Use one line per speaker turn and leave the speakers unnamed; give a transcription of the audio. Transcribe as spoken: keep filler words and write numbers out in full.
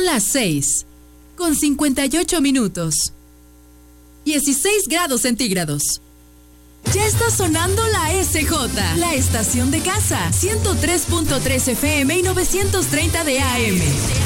las seis, con cincuenta y ocho minutos. dieciséis grados centígrados. Ya está sonando la S J, la estación de casa, ciento tres punto tres F M y novecientos treinta de A M.